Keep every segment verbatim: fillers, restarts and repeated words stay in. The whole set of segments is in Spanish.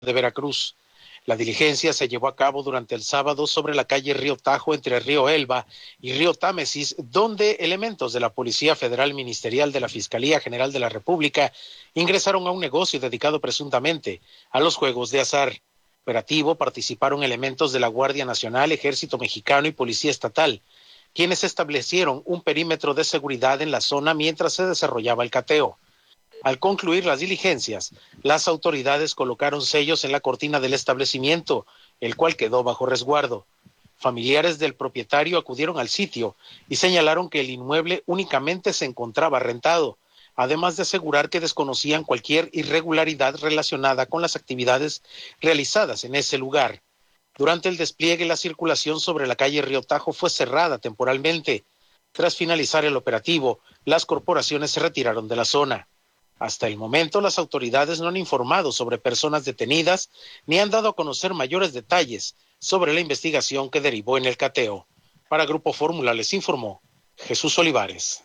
de Veracruz. La diligencia se llevó a cabo durante el sábado sobre la calle Río Tajo entre Río Elba y Río Támesis, donde elementos de la Policía Federal Ministerial de la Fiscalía General de la República ingresaron a un negocio dedicado presuntamente a los juegos de azar. Operativo participaron elementos de la Guardia Nacional, Ejército Mexicano y Policía Estatal, quienes establecieron un perímetro de seguridad en la zona mientras se desarrollaba el cateo. Al concluir las diligencias, las autoridades colocaron sellos en la cortina del establecimiento, el cual quedó bajo resguardo. Familiares del propietario acudieron al sitio y señalaron que el inmueble únicamente se encontraba rentado, además de asegurar que desconocían cualquier irregularidad relacionada con las actividades realizadas en ese lugar. Durante el despliegue, la circulación sobre la calle Río Tajo fue cerrada temporalmente. Tras finalizar el operativo, las corporaciones se retiraron de la zona. Hasta el momento, las autoridades no han informado sobre personas detenidas ni han dado a conocer mayores detalles sobre la investigación que derivó en el cateo. Para Grupo Fórmula les informó Jesús Olivares.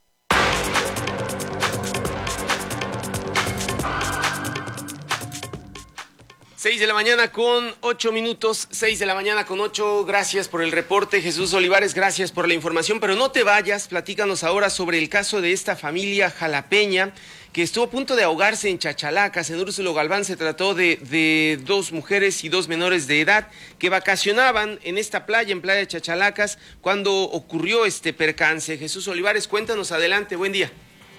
Seis de la mañana con ocho minutos, seis de la mañana con ocho, gracias por el reporte, Jesús Olivares, gracias por la información, pero no te vayas, platícanos ahora sobre el caso de esta familia jalapeña que estuvo a punto de ahogarse en Chachalacas. En Úrsulo Galván se trató de, de dos mujeres y dos menores de edad que vacacionaban en esta playa, en Playa de Chachalacas, cuando ocurrió este percance. Jesús Olivares, cuéntanos, adelante, buen día.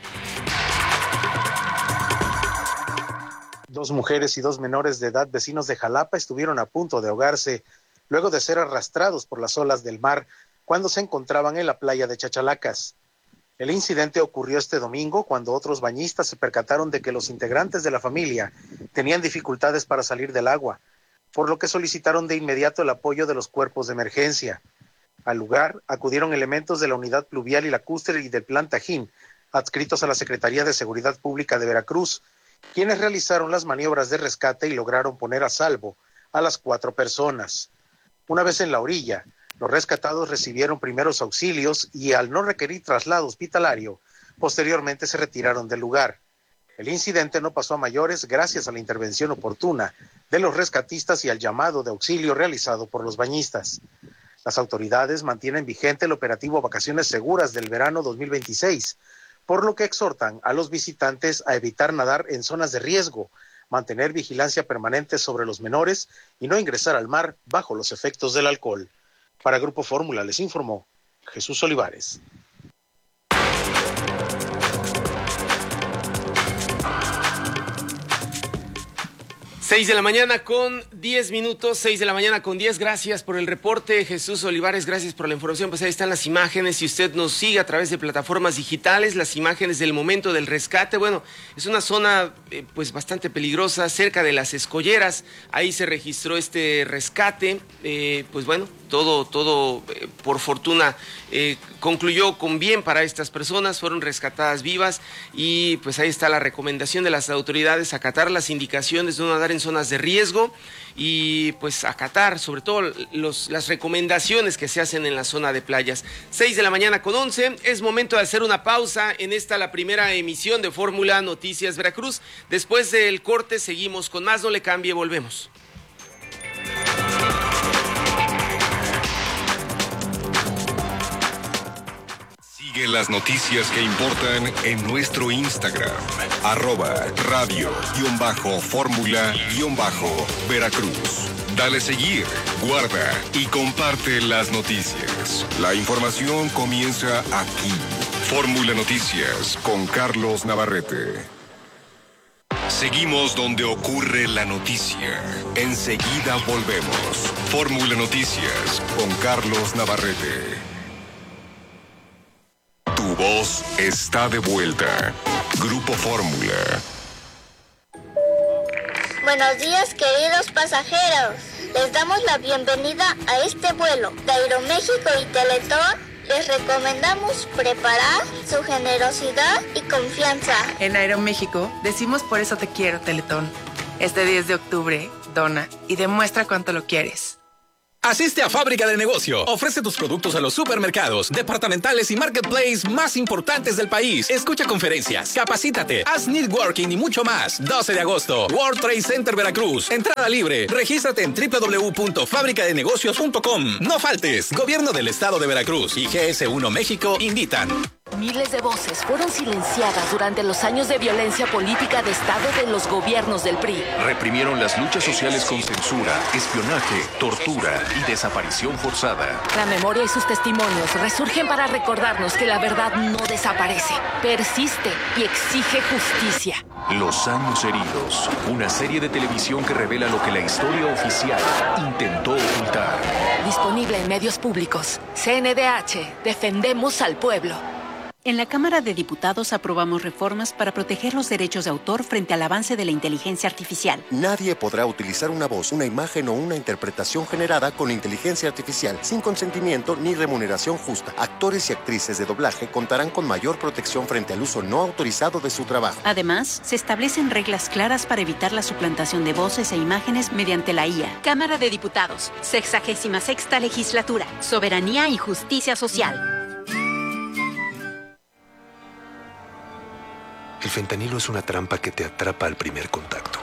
Dos mujeres y dos menores de edad vecinos de Jalapa estuvieron a punto de ahogarse luego de ser arrastrados por las olas del mar cuando se encontraban en la playa de Chachalacas. El incidente ocurrió este domingo cuando otros bañistas se percataron de que los integrantes de la familia tenían dificultades para salir del agua, por lo que solicitaron de inmediato el apoyo de los cuerpos de emergencia. Al lugar acudieron elementos de la Unidad Pluvial y Lacustre y del Plan Tajín, adscritos a la Secretaría de Seguridad Pública de Veracruz, quienes realizaron las maniobras de rescate y lograron poner a salvo a las cuatro personas. Una vez en la orilla, los rescatados recibieron primeros auxilios y al no requerir traslado hospitalario, posteriormente se retiraron del lugar. El incidente no pasó a mayores gracias a la intervención oportuna de los rescatistas y al llamado de auxilio realizado por los bañistas. Las autoridades mantienen vigente el operativo Vacaciones Seguras del verano dos mil veintiséis, por lo que exhortan a los visitantes a evitar nadar en zonas de riesgo, mantener vigilancia permanente sobre los menores y no ingresar al mar bajo los efectos del alcohol. Para Grupo Fórmula les informó Jesús Olivares. Seis de la mañana con diez minutos, seis de la mañana con diez, gracias por el reporte, Jesús Olivares, gracias por la información. Pues ahí están las imágenes, si usted nos sigue a través de plataformas digitales, las imágenes del momento del rescate. Bueno, es una zona eh, pues bastante peligrosa, cerca de las escolleras, ahí se registró este rescate, eh, pues bueno, todo, todo eh, por fortuna eh, concluyó con bien para estas personas, fueron rescatadas vivas y pues ahí está la recomendación de las autoridades, acatar las indicaciones de no nadar en zonas de riesgo y pues acatar sobre todo los, las recomendaciones que se hacen en la zona de playas. Seis de la mañana con once, es momento de hacer una pausa en esta la primera emisión de Fórmula Noticias Veracruz. Después del corte seguimos con más, no le cambie, volvemos. Sigue las noticias que importan en nuestro Instagram, arroba radio guión bajo fórmula guión bajo Veracruz. Dale seguir, guarda y comparte las noticias. La información comienza aquí. Fórmula Noticias con Carlos Navarrete. Seguimos donde ocurre la noticia. Enseguida volvemos. Fórmula Noticias con Carlos Navarrete. Tu voz está de vuelta. Grupo Fórmula. Buenos días, queridos pasajeros. Les damos la bienvenida a este vuelo de Aeroméxico y Teletón. Les recomendamos preparar su generosidad y confianza. En Aeroméxico decimos por eso te quiero, Teletón. Este diez de octubre, dona y demuestra cuánto lo quieres. Asiste a Fábrica de Negocio. Ofrece tus productos a los supermercados, departamentales y marketplace más importantes del país. Escucha conferencias, capacítate, haz networking y mucho más. doce de agosto, World Trade Center Veracruz. Entrada libre. Regístrate en doble u doble u doble u punto fábrica de negocios punto com. No faltes. Gobierno del Estado de Veracruz y G S uno México invitan. Miles de voces fueron silenciadas durante los años de violencia política de Estado de los gobiernos del P R I. Reprimieron las luchas sociales con censura, espionaje, tortura y desaparición forzada. La memoria y sus testimonios resurgen para recordarnos que la verdad no desaparece, persiste y exige justicia. Los años heridos, una serie de televisión que revela lo que la historia oficial intentó ocultar. Disponible en medios públicos. C N D H, defendemos al pueblo. En la Cámara de Diputados aprobamos reformas para proteger los derechos de autor frente al avance de la inteligencia artificial. Nadie podrá utilizar una voz, una imagen o una interpretación generada con inteligencia artificial sin consentimiento ni remuneración justa. Actores y actrices de doblaje contarán con mayor protección frente al uso no autorizado de su trabajo. Además, se establecen reglas claras para evitar la suplantación de voces e imágenes mediante la I A. Cámara de Diputados, sexagésima sexta legislatura, soberanía y justicia social. El fentanilo es una trampa que te atrapa al primer contacto.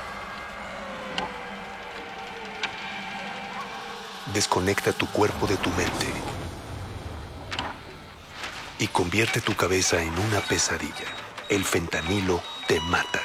Desconecta tu cuerpo de tu mente y convierte tu cabeza en una pesadilla. El fentanilo te mata.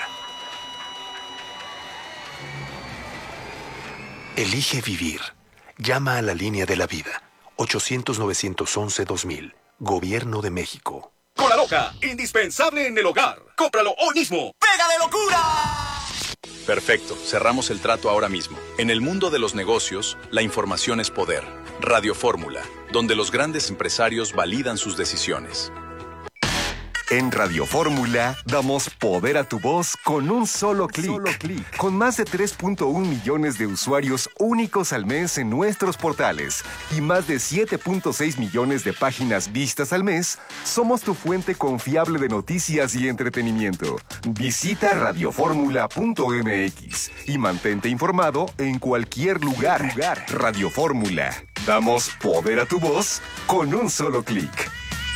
Elige vivir. Llama a la línea de la vida. ochocientos, novecientos once, dos mil. Gobierno de México. Cola Loca, indispensable en el hogar. Cómpralo hoy mismo. ¡Pega de locura! Perfecto, cerramos el trato ahora mismo. En el mundo de los negocios, la información es poder. Radio Fórmula, donde los grandes empresarios validan sus decisiones. En Radio Fórmula damos poder a tu voz con un solo clic. Con más de tres punto uno millones de usuarios únicos al mes en nuestros portales y más de siete punto seis millones de páginas vistas al mes, somos tu fuente confiable de noticias y entretenimiento. Visita radio fórmula punto m x y mantente informado en cualquier lugar. Radio Fórmula. Damos poder a tu voz con un solo clic.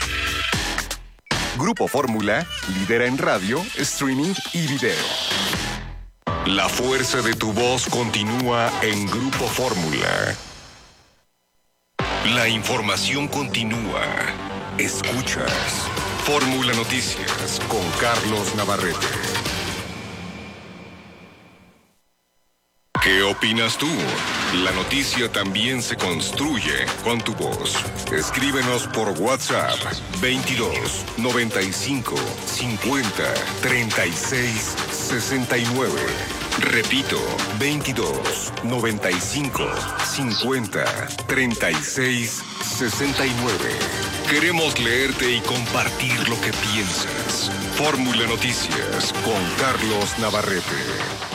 Grupo Fórmula lidera en radio, streaming y video. La fuerza de tu voz continúa en Grupo Fórmula. La información continúa. Escuchas Fórmula Noticias con Carlos Navarrete. ¿Qué opinas tú? La noticia también se construye con tu voz. Escríbenos por WhatsApp veintidós, noventa y cinco, cincuenta, treinta y seis, sesenta y nueve. Repito, veintidós, noventa y cinco, cincuenta, treinta y seis, sesenta y nueve. Queremos leerte y compartir lo que piensas. Fórmula Noticias con Carlos Navarrete.